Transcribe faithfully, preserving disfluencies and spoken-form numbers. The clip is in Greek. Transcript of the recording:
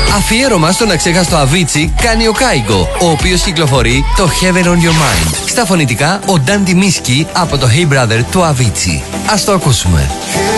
Αφιέρωμα στον αξέχαστο Avicii κάνει ο Κάιγκο, ο οποίος κυκλοφορεί το Heaven on Your Mind. Στα φωνητικά ο Dandy Miski από το Hey Brother του Avicii. Ας το ακούσουμε.